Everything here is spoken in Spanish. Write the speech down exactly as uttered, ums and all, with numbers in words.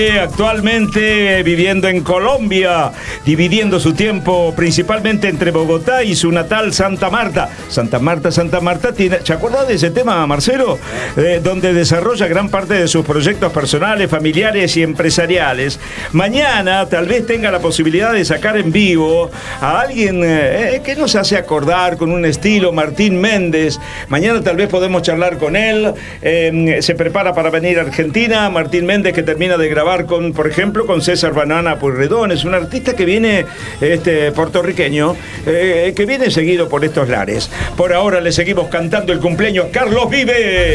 Actualmente viviendo en Colombia, dividiendo su tiempo principalmente entre Bogotá y su natal Santa Marta. Santa Marta, Santa Marta tiene, ¿se acuerda de ese tema, Marcelo? Eh, donde desarrolla gran parte de sus proyectos personales, familiares y empresariales. Mañana tal vez tenga la posibilidad de sacar en vivo a alguien eh, que nos hace acordar con un estilo, Martín Méndez. Mañana tal vez podemos charlar con él. Eh, se prepara para venir a Argentina. Martín Méndez, que termina de grabar con, por ejemplo, con César Banana Pueyrredón. Es un artista que viene este, puertorriqueño, eh, que viene seguido por estos lares. Por ahora le seguimos cantando el cumpleaños a Carlos Vives.